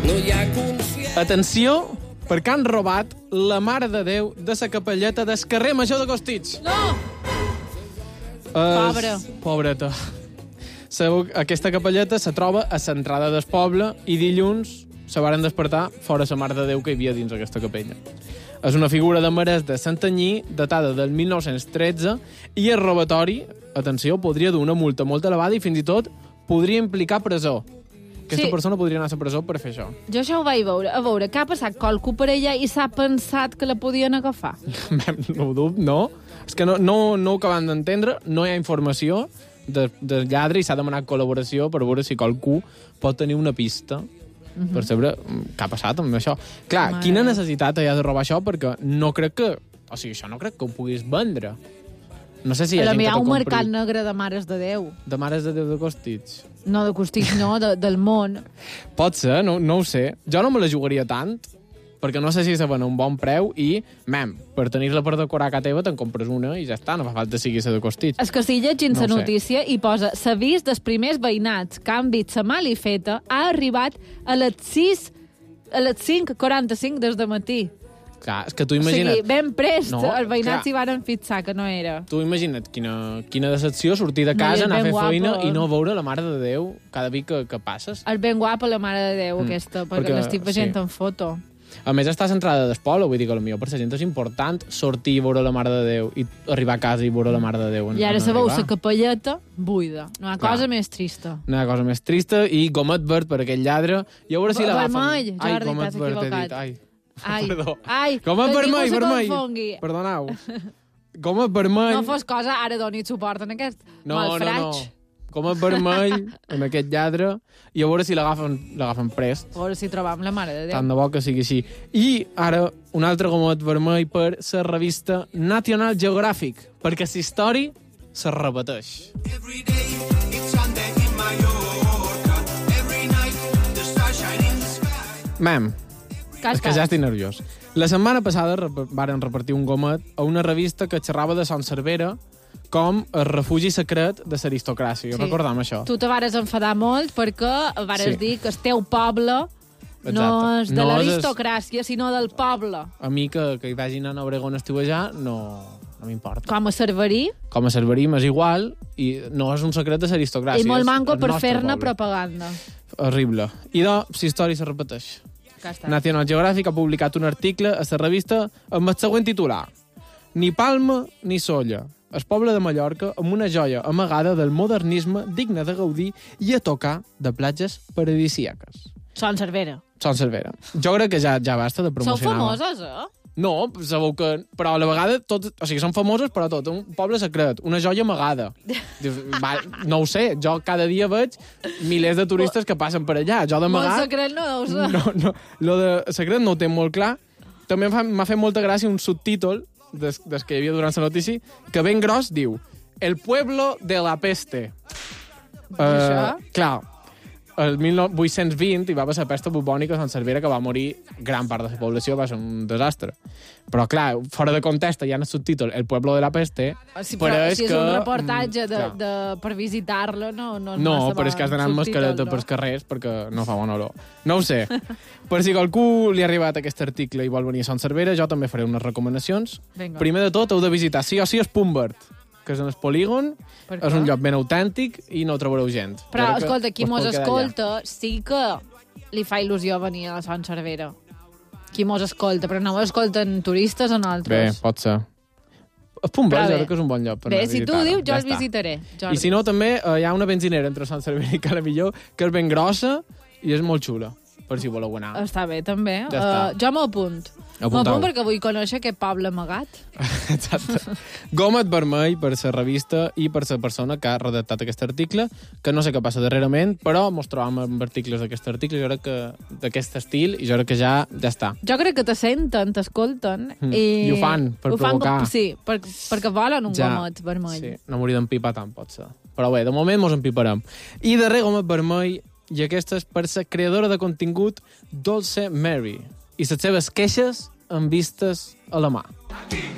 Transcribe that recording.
Atenció, perquè han robat la Mare de Déu de la capelleta del carrer Major de Costitx. No! Pobra. Pobreta. Aquesta capelleta se troba a l'entrada del poble i dilluns se varen despertar fora la Mare de Déu que hi havia dins aquesta capella. És una figura de marès de Santanyí, datada del 1913, i el robatori, atenció, podria dur una multa molt elevada i fins i tot podria implicar presó. Aquesta persona podria anar a la presó per fer això. Jo això ho vaig veure. A veure, què ha passat qualcú per allà i s'ha pensat que la podien agafar? No ho dubto, no. És que no ho acabem d'entendre, no hi ha informació del lladre i s'ha demanat col·laboració per veure si qualcú pot tenir una pista per saber què ha passat amb això. Clar, quina necessitat hi ha de robar això? Perquè no crec que... O sigui, això no crec que ho puguis vendre. No sé si hi ha gent que hi ha un compri... mercat negre de Mares de Déu. De Mares de Déu de Costitx? No, de Costitx no, del món. Pot ser, no ho sé. Jo no me la jugaria tant, perquè no sé si se ven a un bon preu i, per tenir-la per decorar a casa teva te'n compres una i ja està, no fa falta sigui la de Costitx. És que si llegint la notícia i posa l'avís dels primers veïnats que han vist la malifeta ha arribat a les 5:45 des de matí. Clar, és que tu imagina't... O sigui, ben prest, els veïnats s'hi van fixar que no era. Tu imagina't quina decepció sortir de casa, anar a fer feina i no veure la Mare de Déu cada dia que passes. És ben guapa la Mare de Déu, aquesta, perquè l'estic veient en foto. A més, està centrada del poble, vull dir que potser per la gent és important sortir i veure la Mare de Déu i arribar a casa i veure la Mare de Déu. I ara sabeu la capelleta buida. No hi ha cosa més trista. No hi ha cosa més trista i gomet verd per aquell lladre. I a veure si l'agafen. Vermell, Jordi, t'has equivocat. Ai, gomet vermell. Perdoneu. Gomet vermell. No fos cosa, ara doni suport en aquest malfraig. No. Gomet vermell en aquest lladre i a veure si l'agafen prest. A veure si trobam la Mare de Déu. Tant de bo que sigui així. I ara un altre gomet vermell per la revista National Geographic, perquè la història se repeteix. És que ja estic nerviós. La setmana passada varen repartir un gomet a una revista que xerrava de Son Cervera com el refugi secret de l'aristocràcia. Sí. Recordam això. Tu te vares enfadar molt perquè vares dir que el teu poble no és de l'aristocràcia, sinó del poble. A mi que hi vagin a Obregón estiuejar no m'importa. Com a cerverí? Com a cerverí m'és igual i no és un secret de l'aristocràcia. I molt manco per fer-ne propaganda. Horrible. I la història se repeteix. National Geographic ha publicat un article a la revista amb el següent titular: Ni Palma ni Solla. El poble de Mallorca amb una joia amagada del modernisme digna de gaudir i a tocar de platges paradisíaques. Son Cervera. Jo crec que ja basta de promocionar. Són famoses, No, sabeu que... Però a la vegada, són famosos, però tot. Un poble secret, una joia amagada. No ho sé, jo cada dia veig milers de turistes que passen per allà. Jo d'amagar... Molt secret no deu ser. No, lo de secret no ho té molt clar. També m'ha fet molta gràcia un subtítol des que hi havia durant la notícia, que ben gros diu El pueblo de la peste. Clar, el 1820 hi va passar pesta bubònica a Sant Cervera, que va morir gran part de la població, va ser un desastre. Però, clar, fora de context hi ha el subtítol El pueblo de la peste. Sí, però si és un reportatge per visitar-lo, no és massa bon. Però és que has d'anar amb mascareta pels carrers perquè no fa bona olor. No ho sé. Per si qualcú li ha arribat aquest article i vol venir a Sant Cervera, jo també faré unes recomanacions. Primer de tot, heu de visitar sí o sí el Punt Verd, que és en el polígon, és un lloc ben autèntic i no trobareu gent. Però, escolta, qui mos escolta sí que li fa il·lusió venir a Sant Cervera. Qui mos escolta, però no escolten turistes o nosaltres. Bé, pot ser. El Punt Verd, jo crec que és un bon lloc per anar a visitar. Bé, si tu dius, jo el visitaré. I si no, també hi ha una benzinera entre Sant Cervera i Calamilló, que és ben grossa i és molt xula, per si voleu anar. Està bé, també. Jo m'apunt. M'apunt perquè vull conèixer aquest poble amagat. Exacte. Gomet vermell per la revista i per la persona que ha redactat aquest article, que no sé què passa darrerament, però mos trobam amb articles d'aquest article, jo crec que d'aquest estil, i jo crec que ja està. Jo crec que te senten, t'escolten. I ho fan, per provocar. Sí, perquè volen un gomet vermell. Sí, no m'hauria d'empipar tant, pot ser. Però bé, de moment mos empiparem. I darrer gomet vermell, i aquesta és per la creadora de contingut Dolce Mary i les seves queixes amb vistes a la mà.